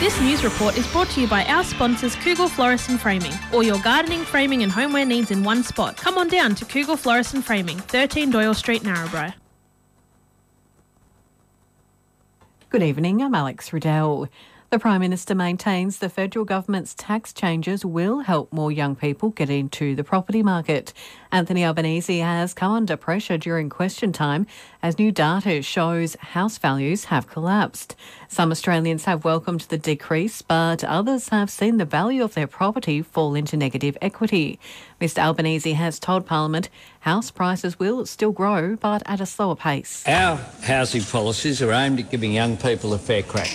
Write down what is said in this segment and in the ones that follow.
This news report is brought to you by our sponsors Kugel Florist and Framing. All your gardening, framing and homeware needs in one spot. Come on down to Kugel Florist and Framing, 13 Doyle Street, Narrabri. Good evening, I'm Alex Riddell. The Prime Minister maintains the federal government's tax changes will help more young people get into the property market. Anthony Albanese has come under pressure during question time as new data shows house values have collapsed. Some Australians have welcomed the decrease, but others have seen the value of their property fall into negative equity. Mr Albanese has told Parliament house prices will still grow, but at a slower pace. Our housing policies are aimed at giving young people a fair crack.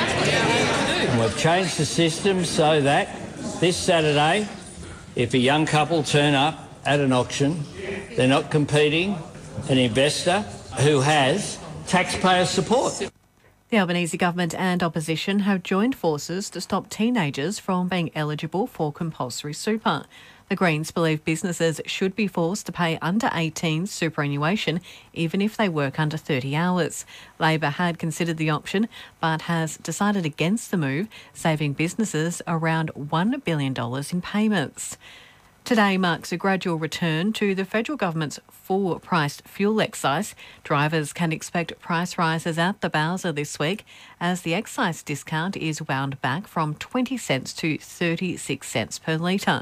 And we've changed the system so that this Saturday, if a young couple turn up at an auction, they're not competing an investor who has taxpayer support. The Albanese government and opposition have joined forces to stop teenagers from being eligible for compulsory super. The Greens believe businesses should be forced to pay under 18s superannuation even if they work under 30 hours. Labor had considered the option but has decided against the move, saving businesses around $1 billion in payments. Today marks a gradual return to the federal government's full-priced fuel excise. Drivers can expect price rises at the Bowser this week as the excise discount is wound back from 20 cents to 36 cents per litre.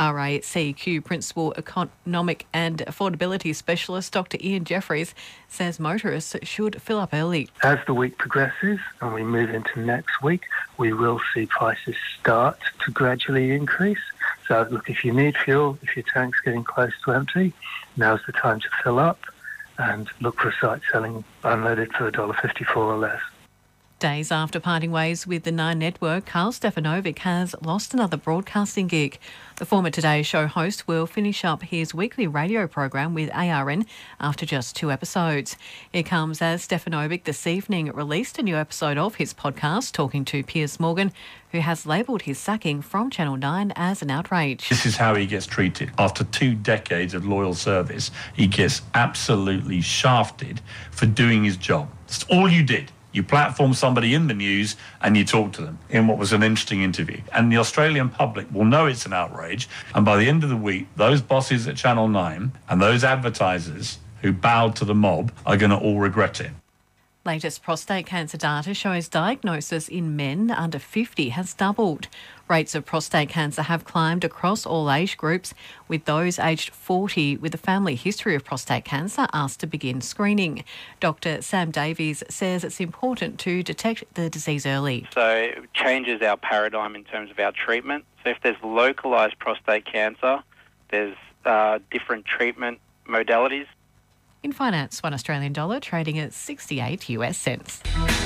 RACQ Principal Economic and Affordability Specialist Dr Ian Jeffries says motorists should fill up early. As the week progresses and we move into next week, we will see prices start to gradually increase. So look, if you need fuel, if your tank's getting close to empty, now's the time to fill up and look for a site selling unleaded for $1.54 or less. Days after parting ways with the Nine Network, Carl Stefanovic has lost another broadcasting gig. The former Today Show host will finish up his weekly radio program with ARN after just 2 episodes. It comes as Stefanovic this evening released a new episode of his podcast, Talking to Piers Morgan, who has labelled his sacking from Channel 9 as an outrage. This is how he gets treated. After 2 decades of loyal service, he gets absolutely shafted for doing his job. That's all you did. You platform somebody in the news and you talk to them in what was an interesting interview. And the Australian public will know it's an outrage. And by the end of the week, those bosses at Channel 9 and those advertisers who bowed to the mob are going to all regret it. Latest prostate cancer data shows diagnosis in men under 50 has doubled. Rates of prostate cancer have climbed across all age groups, with those aged 40 with a family history of prostate cancer asked to begin screening. Dr Sam Davies says it's important to detect the disease early. So it changes our paradigm in terms of our treatment. So if there's localised prostate cancer, there's different treatment modalities. In finance, $1 Australian dollar trading at 68 US cents.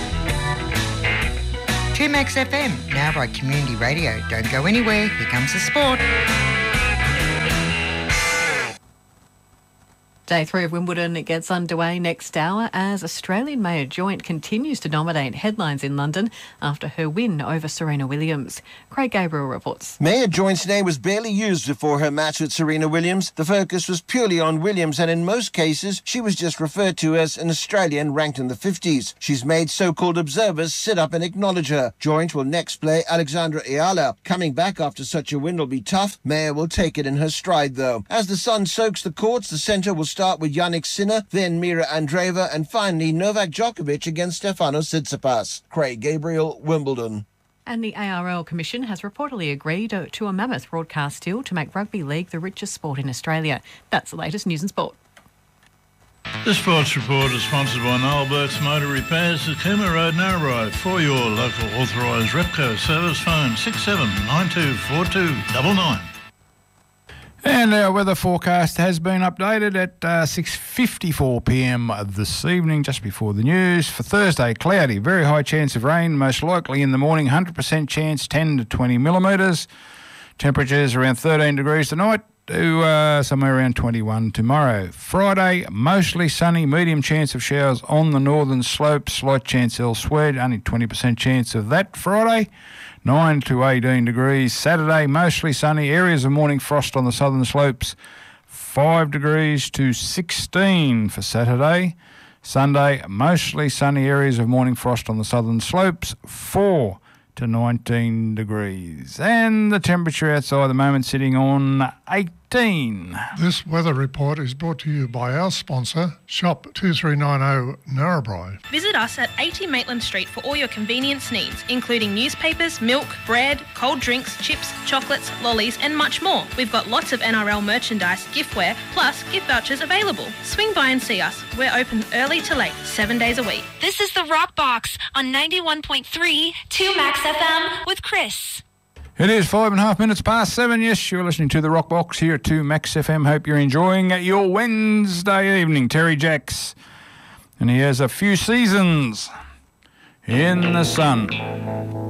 2Max FM, now by Community Radio. Don't go anywhere, here comes the sport. Day 3 of Wimbledon gets underway next hour as Australian Maya Joint continues to dominate headlines in London after her win over Serena Williams. Craig Gabriel reports. Maya Joint's name was barely used before her match with Serena Williams. The focus was purely on Williams, and in most cases she was just referred to as an Australian ranked in the 50s. She's made so-called observers sit up and acknowledge her. Joint will next play Alexandra Ayala. Coming back after such a win will be tough. Maya will take it in her stride though. As the sun soaks the courts, the centre will start with Yannick Sinner, then Mira Andreeva, and finally Novak Djokovic against Stefanos Tsitsipas. Craig Gabriel, Wimbledon. And the ARL Commission has reportedly agreed to a mammoth broadcast deal to make rugby league the richest sport in Australia. That's the latest news and sport. The Sports Report is sponsored by Noel Burke's Motor Repairs at Cooma Road, Narrabri. For your local authorised Repco service, phone 67924299. And our weather forecast has been updated at 6:54pm this evening, just before the news. For Thursday, cloudy, very high chance of rain, most likely in the morning, 100% chance, 10 to 20 millimetres. Temperatures around 13 degrees tonight to somewhere around 21 tomorrow. Friday, mostly sunny, medium chance of showers on the northern slope, slight chance elsewhere, only 20% chance of that Friday. 9 to 18 degrees. Saturday, mostly sunny, areas of morning frost on the southern slopes. 5 degrees to 16 for Saturday. Sunday, mostly sunny, areas of morning frost on the southern slopes. 4 to 19 degrees. And the temperature outside at the moment sitting on 18. This weather report is brought to you by our sponsor, Shop 2390 Narrabri. Visit us at 80 Maitland Street for all your convenience needs, including newspapers, milk, bread, cold drinks, chips, chocolates, lollies and much more. We've got lots of NRL merchandise, giftware, plus gift vouchers available. Swing by and see us. We're open early to late, 7 days a week. This is the Rock Box on 91.3 2 Max FM with Chris. It is 5.5 minutes past 7. Yes, you're listening to the Rock Box here at 2 Max FM. Hope you're enjoying your Wednesday evening. Terry Jacks. And he has a few seasons in the sun.